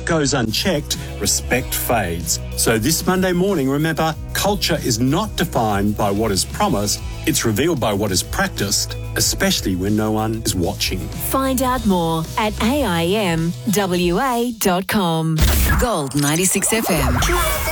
goes unchecked, respect fades. So this Monday morning, remember, culture is not defined by what is promised, it's revealed by what is practiced, especially when no one is watching. Find out more at aimwa.com. Gold 96 FM.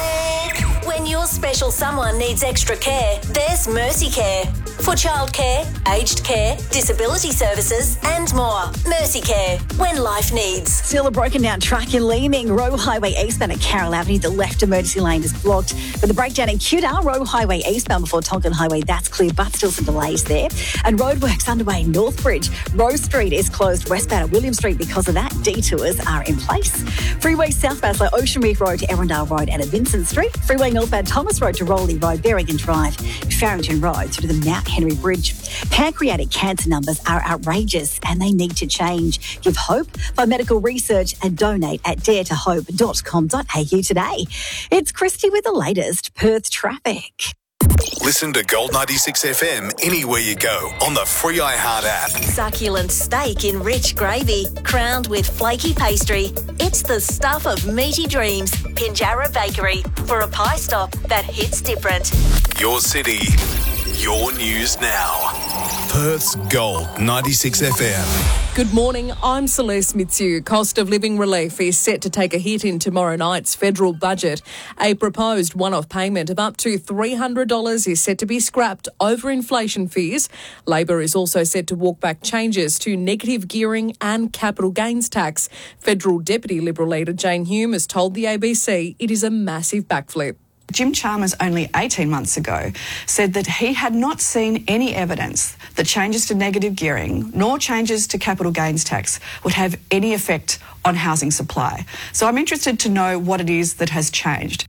When your special someone needs extra care, there's Mercy Care. For childcare, aged care, disability services and more. Mercy Care, when life needs. Still a broken down truck in Leeming. Roe Highway eastbound at Carroll Avenue. The left emergency lane is blocked. With the breakdown in Cudar, Roe Highway eastbound before Tonkin Highway, that's clear, but still some delays there. And roadworks underway in Northbridge. Rose Street is closed westbound at William Street because of that. Detours are in place. Freeway southbound like Ocean Reef Road to Erindale Road and at Vincent Street. Freeway northbound Thomas Road to Rowley Road, Berrigan Drive, Farrington Road through to the Mount Henry Bridge. Pancreatic cancer numbers are outrageous and they need to change. Give hope by medical research and donate at daretohope.com.au today. It's Christy with the latest Perth traffic. Listen to Gold 96 FM anywhere you go on the free iHeart app. Succulent steak in rich gravy, crowned with flaky pastry. It's the stuff of meaty dreams. Pinjarra Bakery, for a pie stop that hits different. Your city, your news now. Perth's Gold 96 FM. Good morning, I'm Celeste Mitsu. Cost of living relief is set to take a hit in tomorrow night's federal budget. A proposed one-off payment of up to $300 is set to be scrapped over inflation fears. Labor is also set to walk back changes to negative gearing and capital gains tax. Federal Deputy Liberal leader Jane Hume has told the ABC it is a massive backflip. Jim Chalmers only 18 months ago said that he had not seen any evidence that changes to negative gearing nor changes to capital gains tax would have any effect on housing supply. So I'm interested to know what it is that has changed.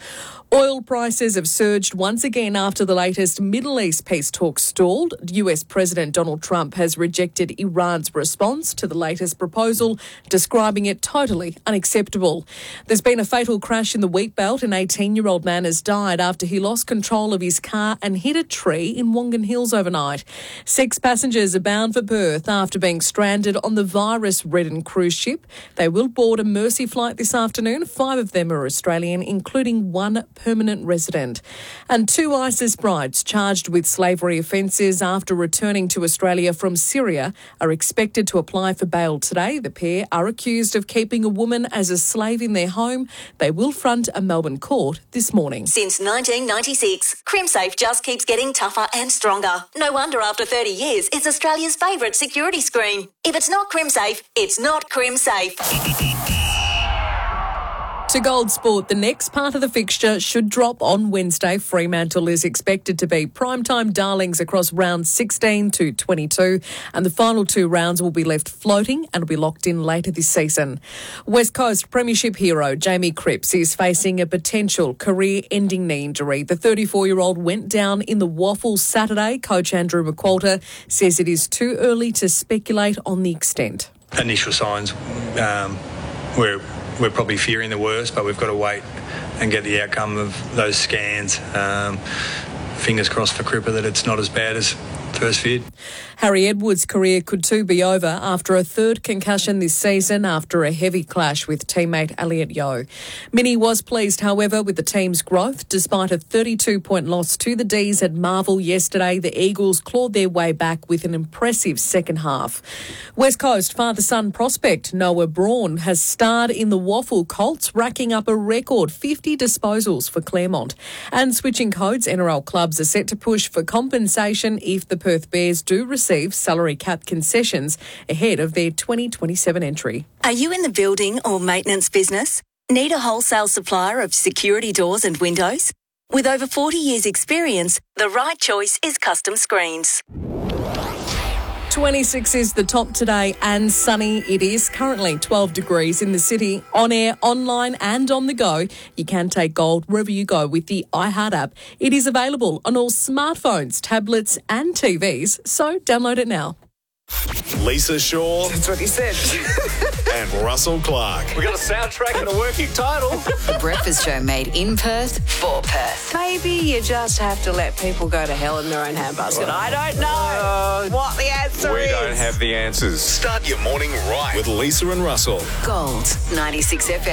Oil prices have surged once again after the latest Middle East peace talks stalled. US President Donald Trump has rejected Iran's response to the latest proposal, describing it totally unacceptable. There's been a fatal crash in the wheat belt. An 18-year-old man has died after he lost control of his car and hit a tree in Wongan Hills overnight. 6 passengers are bound for Perth after being stranded on the virus-ridden cruise ship. They will board a Mercy flight this afternoon. 5 of them are Australian, including 1 permanent resident. And 2 ISIS brides charged with slavery offences after returning to Australia from Syria are expected to apply for bail today. The pair are accused of keeping a woman as a slave in their home. They will front a Melbourne court this morning. Since 1996, CrimSafe just keeps getting tougher and stronger. No wonder after 30 years, it's Australia's favourite security screen. If it's not CrimSafe, it's not CrimSafe. To Gold Sport, the next part of the fixture should drop on Wednesday. Fremantle is expected to be primetime darlings across rounds 16 to 22, and the final 2 rounds will be left floating and will be locked in later this season. West Coast Premiership hero Jamie Cripps is facing a potential career-ending knee injury. The 34-year-old went down in the Waffle Saturday. Coach Andrew McQualter says it is too early to speculate on the extent. Initial signs, we're probably fearing the worst, but we've got to wait and get the outcome of those scans. Fingers crossed for Cripper that it's not as bad as first feared. Harry Edwards' career could too be over after a 3rd concussion this season after a heavy clash with teammate Elliot Yeo. Minnie was pleased, however, with the team's growth. Despite a 32-point loss to the D's at Marvel yesterday, the Eagles clawed their way back with an impressive second half. West Coast father-son prospect Noah Braun has starred in the Waffle Colts, racking up a record 50 disposals for Claremont. And switching codes, NRL clubs are set to push for compensation if the Perth Bears do receive salary cap concessions ahead of their 2027 entry. Are you in the building or maintenance business? Need a wholesale supplier of security doors and windows? With over 40 years' experience, the right choice is Custom Screens. 26 is the top today and sunny. It is currently 12 degrees in the city. On air, online and on the go, you can take Gold wherever you go with the iHeart app. It is available on all smartphones, tablets and TVs, so download it now. Lisa Shaw. That's what he said. And Russell Clark. We got a soundtrack and a working title. The Breakfast Show made in Perth for Perth. Maybe you just have to let people go to hell in their own handbasket. I don't know what the answer is. We don't have the answers. Start your morning right with Lisa and Russell. Gold 96 FM.